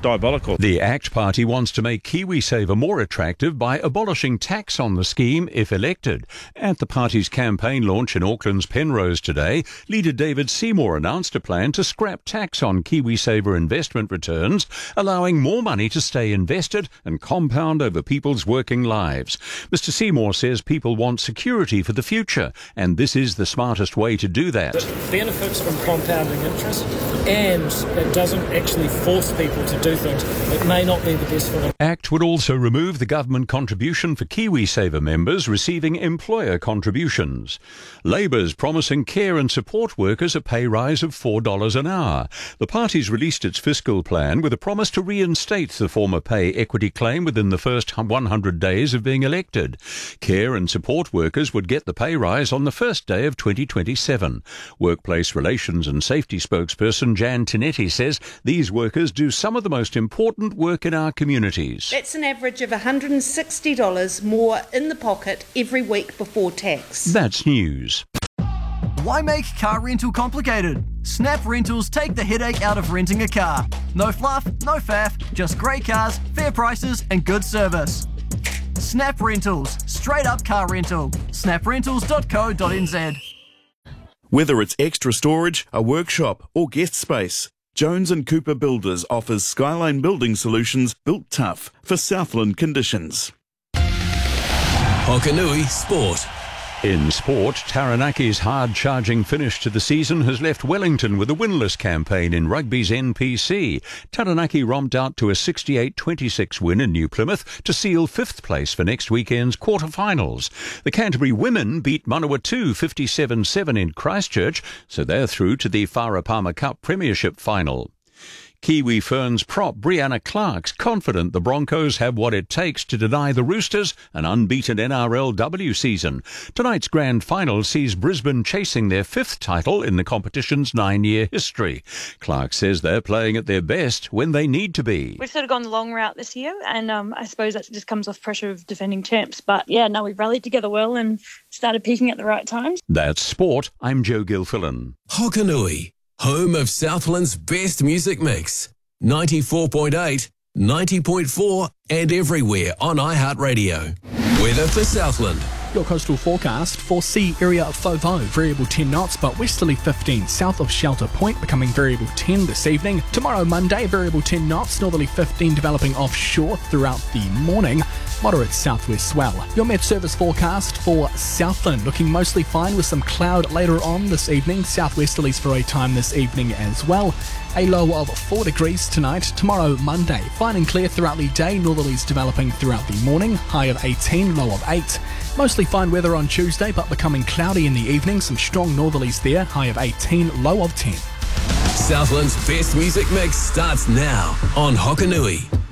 diabolical. The ACT Party wants to make KiwiSaver more attractive by abolishing tax on the scheme if elected. At the party's campaign launch in Auckland's Penrose today, leader David Seymour announced a plan to scrap tax on KiwiSaver investment returns, allowing more money to stay invested and compound over people's working lives. Mr. Seymour says people want security for the future, and this is the smartest way to do that. It benefits from compounding interest, and it doesn't actually force people to do things that may not be the best for them. ACT would also remove the government contribution for KiwiSaver members receiving employer contributions. Labour's promising care and support workers a pay rise of $4 an hour. The party's released its fiscal plan with a promise to reinstate the former pay equity claim within the first 100 days of being elected. Care and support workers would get the pay rise on the first day of 2027. Workplace Relations and Safety spokesperson Jan Tinetti says these workers do some of the most important work in our communities. That's an average of $160 more in the pocket every week before tax. That's news. Why make car rental complicated? Snap Rentals take the headache out of renting a car. No fluff, no faff, just great cars, fair prices and good service. Snap Rentals, straight up car rental. snaprentals.co.nz. Whether it's extra storage, a workshop or guest space, Jones & Cooper Builders offers Skyline Building Solutions built tough for Southland conditions. Hokanui Sport. In sport, Taranaki's hard-charging finish to the season has left Wellington with a winless campaign in rugby's NPC. Taranaki romped out to a 68-26 win in New Plymouth to seal 5th place for next weekend's quarter-finals. The Canterbury women beat Manawatu 57-7 in Christchurch, so they're through to the Farah-Palmer Cup Premiership final. Kiwi Ferns prop Brianna Clark's confident the Broncos have what it takes to deny the Roosters an unbeaten NRLW season. Tonight's grand final sees Brisbane chasing their 5th title in the competition's 9-year history. Clark says they're playing at their best when they need to be. We've sort of gone the long route this year, and I suppose that just comes off pressure of defending champs. But yeah, no, we've rallied together well and started peaking at the right times. That's sport. I'm Joe Gilfillan. Hokanui, home of Southland's best music mix. 94.8, 90.4 and everywhere on iHeartRadio. Weather for Southland. Your coastal forecast for sea area of Fovo, variable 10 knots but westerly 15 south of Shelter Point, becoming variable 10 this evening. Tomorrow Monday, variable 10 knots, northerly 15 developing offshore throughout the morning. Moderate southwest swell. Your Met Service forecast for Southland, looking mostly fine with some cloud later on this evening. Southwesterlies for a time this evening as well. A low of 4 degrees tonight. Tomorrow Monday, fine and clear throughout the day. Northerlies developing throughout the morning. High of 18, low of 8. Mostly fine weather on Tuesday, but becoming cloudy in the evening. Some strong northerlies there. High of 18, low of 10. Southland's best music mix starts now on Hokanui.